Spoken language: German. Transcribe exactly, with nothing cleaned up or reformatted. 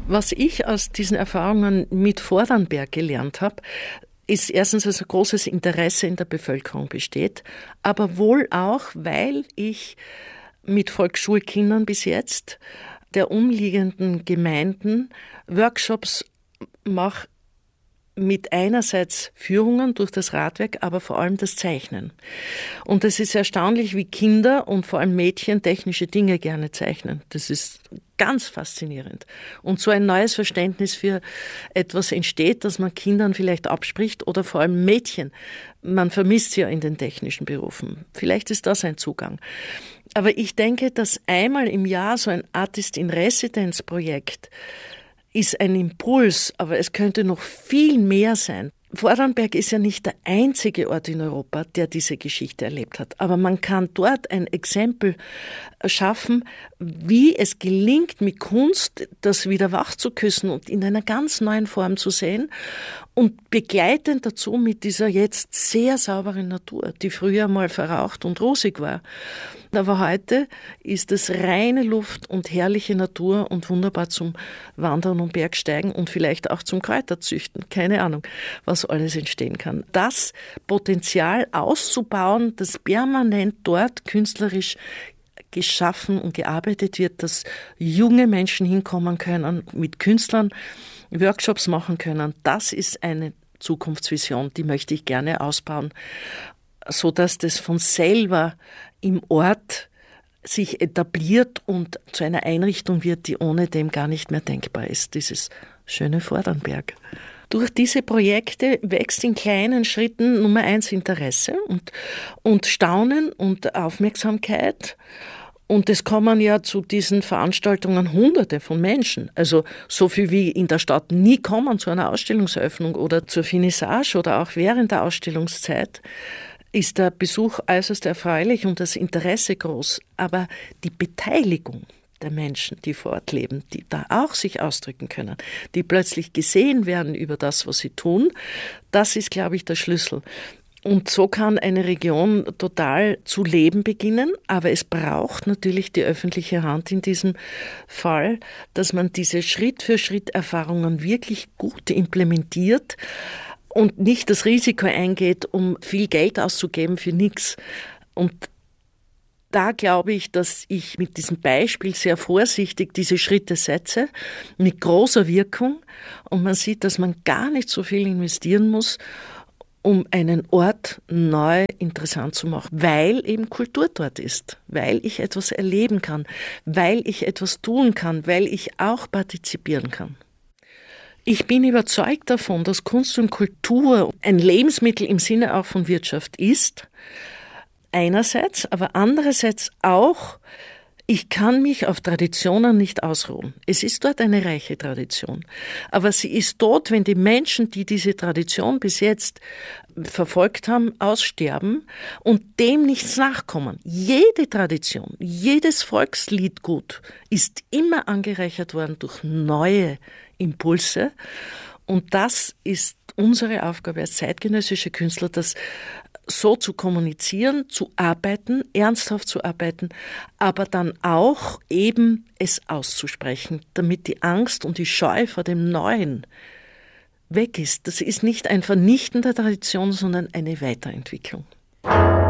Was ich aus diesen Erfahrungen mit Vordernberg gelernt habe, ist erstens, dass ein großes Interesse in der Bevölkerung besteht, aber wohl auch, weil ich mit Volksschulkindern bis jetzt der umliegenden Gemeinden Workshops mache, mit einerseits Führungen durch das Radwerk, aber vor allem das Zeichnen. Und es ist erstaunlich, wie Kinder und vor allem Mädchen technische Dinge gerne zeichnen. Das ist ganz faszinierend. Und so ein neues Verständnis für etwas entsteht, das man Kindern vielleicht abspricht oder vor allem Mädchen. Man vermisst sie ja in den technischen Berufen. Vielleicht ist das ein Zugang. Aber ich denke, dass einmal im Jahr so ein Artist-in-Residence-Projekt ist ein Impuls, aber es könnte noch viel mehr sein. Vordernberg ist ja nicht der einzige Ort in Europa, der diese Geschichte erlebt hat. Aber man kann dort ein Exempel schaffen, wie es gelingt, mit Kunst das wieder wach zu küssen und in einer ganz neuen Form zu sehen und begleitend dazu mit dieser jetzt sehr sauberen Natur, die früher mal verraucht und rosig war. Aber heute ist es reine Luft und herrliche Natur und wunderbar zum Wandern und Bergsteigen und vielleicht auch zum Kräuterzüchten. Keine Ahnung, was alles entstehen kann. Das Potenzial auszubauen, das permanent dort künstlerisch geschaffen und gearbeitet wird, dass junge Menschen hinkommen können, mit Künstlern Workshops machen können, das ist eine Zukunftsvision, die möchte ich gerne ausbauen, so dass das von selber im Ort sich etabliert und zu einer Einrichtung wird, die ohne dem gar nicht mehr denkbar ist, dieses schöne Vordernberg. Durch diese Projekte wächst in kleinen Schritten Nummer eins Interesse und, und Staunen und Aufmerksamkeit. Und es kommen ja zu diesen Veranstaltungen Hunderte von Menschen. Also so viel wie in der Stadt nie kommen zu einer Ausstellungseröffnung oder zur Finissage oder auch während der Ausstellungszeit, ist der Besuch äußerst erfreulich und das Interesse groß. Aber die Beteiligung der Menschen, die vor Ort leben, die da auch sich ausdrücken können, die plötzlich gesehen werden über das, was sie tun, das ist, glaube ich, der Schlüssel. Und so kann eine Region total zu leben beginnen, aber es braucht natürlich die öffentliche Hand in diesem Fall, dass man diese Schritt-für-Schritt-Erfahrungen wirklich gut implementiert und nicht das Risiko eingeht, um viel Geld auszugeben für nichts. Und da glaube ich, dass ich mit diesem Beispiel sehr vorsichtig diese Schritte setze, mit großer Wirkung. Und man sieht, dass man gar nicht so viel investieren muss, um einen Ort neu interessant zu machen, weil eben Kultur dort ist, weil ich etwas erleben kann, weil ich etwas tun kann, weil ich auch partizipieren kann. Ich bin überzeugt davon, dass Kunst und Kultur ein Lebensmittel im Sinne auch von Wirtschaft ist, einerseits, aber andererseits auch, ich kann mich auf Traditionen nicht ausruhen. Es ist dort eine reiche Tradition. Aber sie ist dort, wenn die Menschen, die diese Tradition bis jetzt verfolgt haben, aussterben und dem nichts nachkommen. Jede Tradition, jedes Volksliedgut ist immer angereichert worden durch neue Impulse. Und das ist unsere Aufgabe als zeitgenössische Künstler, das so zu kommunizieren, zu arbeiten, ernsthaft zu arbeiten, aber dann auch eben es auszusprechen, damit die Angst und die Scheu vor dem Neuen weg ist. Das ist nicht ein Vernichten der Tradition, sondern eine Weiterentwicklung.